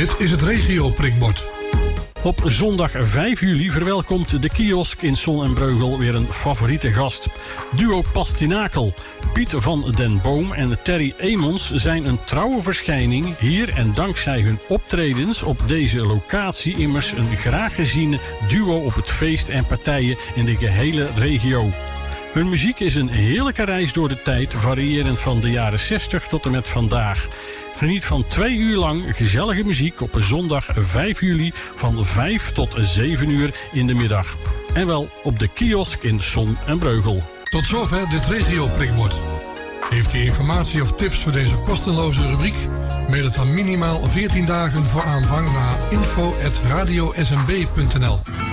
Dit is het regio prikbord. Op zondag 5 juli verwelkomt de kiosk in Son en Breugel weer een favoriete gast. Duo Pastinakel. Piet van den Boom en Terry Emons zijn een trouwe verschijning hier en dankzij hun optredens op deze locatie immers een graag geziene duo op het feest en partijen in de gehele regio. Hun muziek is een heerlijke reis door de tijd, variërend van de jaren 60 tot en met vandaag. Geniet van 2 uur lang gezellige muziek op zondag 5 juli van 5 tot 7 uur in de middag. En wel op de kiosk in Son en Breugel. Tot zover dit regio prikbord. Heeft u informatie of tips voor deze kostenloze rubriek? Mail het dan minimaal 14 dagen voor aanvang naar info@radiosmb.nl.